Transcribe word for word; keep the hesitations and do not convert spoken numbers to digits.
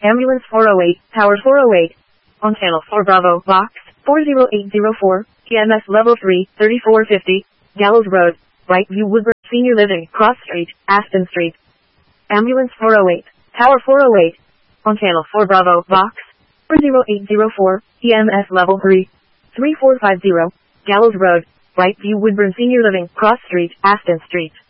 Ambulance four oh eight, Tower four oh eight. On Channel four Bravo, Box four oh eight oh four, E M S Level three, thirty-four fifty, Gallows Road, Brightview Woodburn, Senior Living, Cross Street, Aston Street. Ambulance four oh eight, Tower four oh eight. On Channel four Bravo, Box four oh eight oh four, E M S Level three, thirty-four fifty, Gallows Road, Brightview Woodburn, Senior Living, Cross Street, Aston Street.